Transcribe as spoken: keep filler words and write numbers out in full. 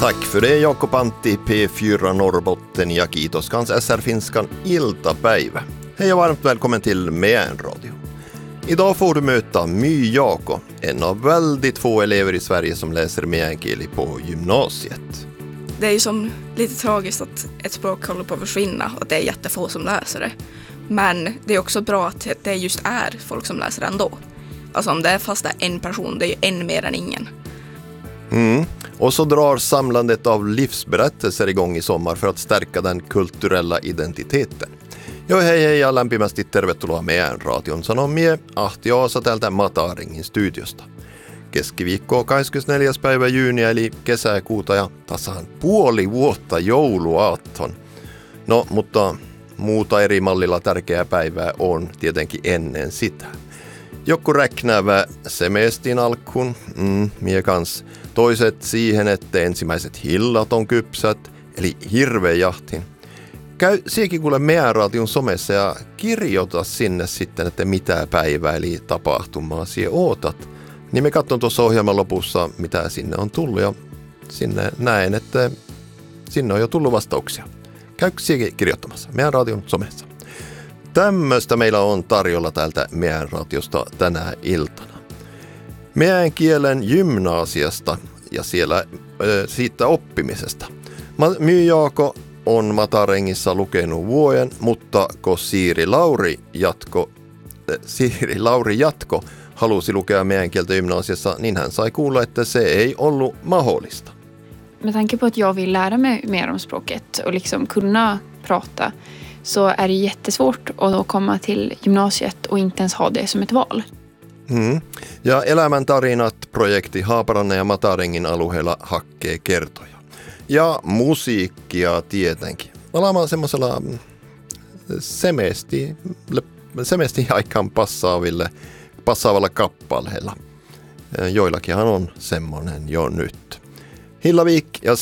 Tack för det Jakob Antti P fyra Norrbotten ja kiitos kans S R-finskan iltapäivä. Hej och varmt välkommen till Meän Radio. Idag får du möta My Jaako, en av väldigt få elever i Sverige som läser meänkieli på gymnasiet. Det är ju som lite tragiskt att ett språk håller på att försvinna och att det är jättefå som läser det. Men det är också bra att det just är folk som läser ändå. Alltså om det är fast det är en person, det är ju en mer än ingen. Mm. Och så drar samlandet av livsberättelser igång i sommar för att stärka den kulturella identiteten. Joo hei hei ja lämpimästi tervetuloa Meän Radion sanomie Ahti Aasa täältä Mataringin studiosta. Keskiviikko kahdeskymmenesneljäs päivä jyyniä eli kesäkuuta ja tasan puoli vuotta jouluaatton. No, mutta muuta eri mallilla tärkeää päivää on tietenkin ennen sitä. Joku räknäävä semestin alkuun, mm, mie kans. Toiset siihen, että ensimmäiset hillat on kypsät, eli hirvejahtin. Käy siekin kuule Meän Radion somessa ja kirjoita sinne sitten, että mitä päivää eli tapahtumaa sie ootat. Niin me katson tuossa ohjelman lopussa, mitä sinne on tullut ja sinne näen, että sinne on jo tullut vastauksia. Käy siekin kirjoittamassa Meän Radion somessa. Tämmöistä meillä on tarjolla täältä Meän Radiosta tänä iltana. Meän kielen gymnasiasta ja siellä äh, siitä oppimisesta. My Jaako on Matarengissa lukenut vuoden, mutta kun Siiri Lauri jatko, äh, Siiri Lauri jatko halusi lukea meidän kieltä gymnasiassa, niin hän sai kuulla, että se ei ollut mahdollista. Med tanke på att jag vill lära mig mer om språket och liksom kunna prata så är det jättesvårt att då komma till gymnasiet och inte ens ha det som ett val. Mm. Ja Elämäntarinat-projekti Haaparannan ja Matarengin alueella hakkee kertoja. Ja musiikkia tietenkin. Ollaan semmoisella semesti, semesti aikaan passaaville, passaavalla kappaleella. Joillakinhan on semmoinen jo nyt. Hillavik ja